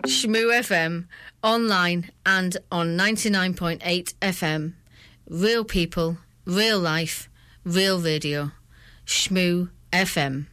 Shmoo FM, online and on 99.8 FM. Real people, real life, real radio. Shmoo FM.